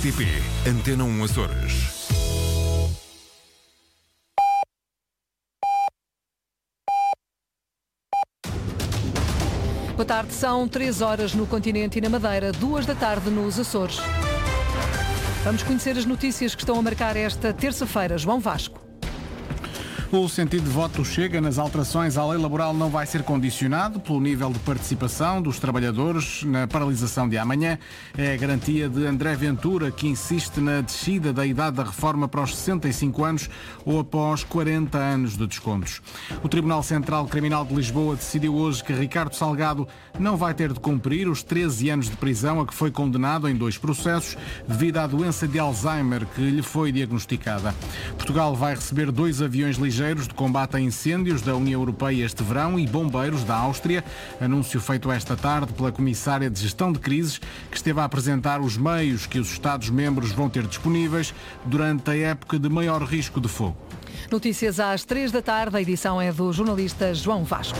RTP Antena 1 Açores. Boa tarde, são 3 horas no continente e na Madeira, 2 da tarde nos Açores. Vamos conhecer as notícias que estão a marcar esta terça-feira. João Vasco. O sentido de voto do Chega nas alterações à lei laboral não vai ser condicionado pelo nível de participação dos trabalhadores na paralisação de amanhã. É a garantia de André Ventura, que insiste na descida da idade da reforma para os 65 anos ou após 40 anos de descontos. O Tribunal Central Criminal de Lisboa decidiu hoje que Ricardo Salgado não vai ter de cumprir os 13 anos de prisão a que foi condenado em 2 processos devido à doença de Alzheimer que lhe foi diagnosticada. Portugal vai receber 2 aviões ligeiros de combate a incêndios da União Europeia este verão e bombeiros da Áustria. Anúncio feito esta tarde pela Comissária de Gestão de Crises, que esteve a apresentar os meios que os Estados-membros vão ter disponíveis durante a época de maior risco de fogo. Notícias às 3 da tarde. A edição é do jornalista João Vasco.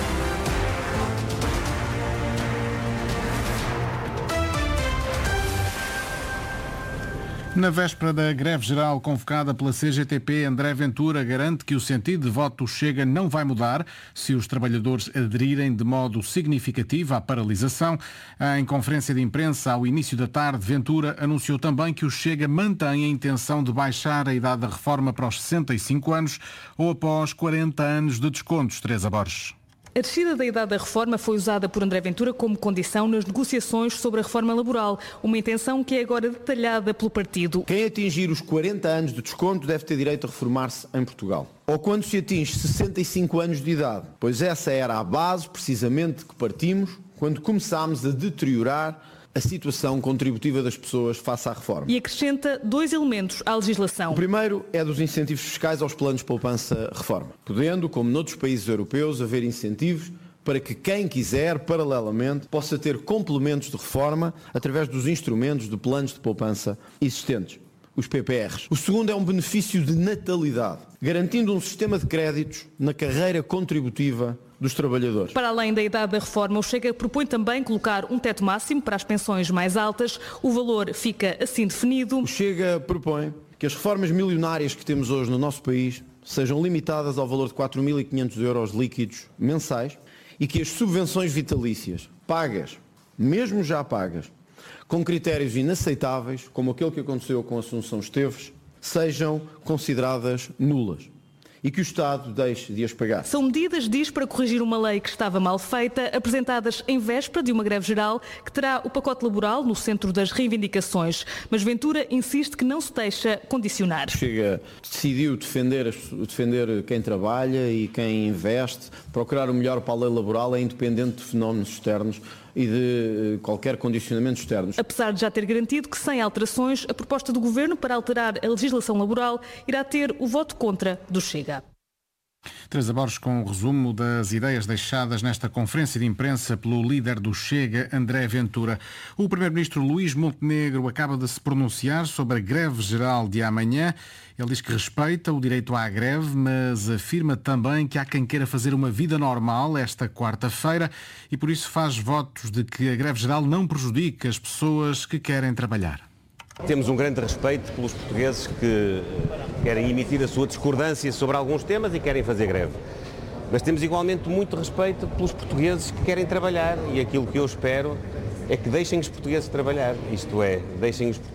Na véspera da greve geral convocada pela CGTP, André Ventura garante que o sentido de voto do Chega não vai mudar se os trabalhadores aderirem de modo significativo à paralisação. Em conferência de imprensa ao início da tarde, Ventura anunciou também que o Chega mantém a intenção de baixar a idade da reforma para os 65 anos ou após 40 anos de descontos. Teresa Borges. A descida da idade da reforma foi usada por André Ventura como condição nas negociações sobre a reforma laboral, uma intenção que é agora detalhada pelo partido. Quem atingir os 40 anos de desconto deve ter direito a reformar-se em Portugal. Ou quando se atinge 65 anos de idade, pois essa era a base precisamente que partimos quando começámos a deteriorar a situação contributiva das pessoas face à reforma. E acrescenta 2 elementos à legislação. O primeiro é dos incentivos fiscais aos planos de poupança-reforma, podendo, como noutros países europeus, haver incentivos para que quem quiser, paralelamente, possa ter complementos de reforma através dos instrumentos de planos de poupança existentes, os PPRs. O segundo é um benefício de natalidade, garantindo um sistema de créditos na carreira contributiva dos trabalhadores. Para além da idade da reforma, o Chega propõe também colocar um teto máximo para as pensões mais altas. O valor fica assim definido. O Chega propõe que as reformas milionárias que temos hoje no nosso país sejam limitadas ao valor de 4.500 euros líquidos mensais e que as subvenções vitalícias pagas, mesmo já pagas, com critérios inaceitáveis, como aquele que aconteceu com Assunção Esteves, sejam consideradas nulas e que o Estado deixe de as pagar. São medidas, diz, para corrigir uma lei que estava mal feita, apresentadas em véspera de uma greve geral que terá o pacote laboral no centro das reivindicações. Mas Ventura insiste que não se deixa condicionar. Chega, decidiu defender quem trabalha e quem investe, procurar o melhor para a lei laboral, é independente de fenómenos externos e de qualquer condicionamento externo. Apesar de já ter garantido que, sem alterações, a proposta do Governo para alterar a legislação laboral irá ter o voto contra do Chega. Teresa Borges com o resumo das ideias deixadas nesta conferência de imprensa pelo líder do Chega, André Ventura. O primeiro-ministro Luís Montenegro acaba de se pronunciar sobre a greve geral de amanhã. Ele diz que respeita o direito à greve, mas afirma também que há quem queira fazer uma vida normal esta quarta-feira e por isso faz votos de que a greve geral não prejudique as pessoas que querem trabalhar. Temos um grande respeito pelos portugueses que querem emitir a sua discordância sobre alguns temas e querem fazer greve. Mas temos igualmente muito respeito pelos portugueses que querem trabalhar e aquilo que eu espero é que deixem os portugueses trabalhar. Isto é, deixem os portugueses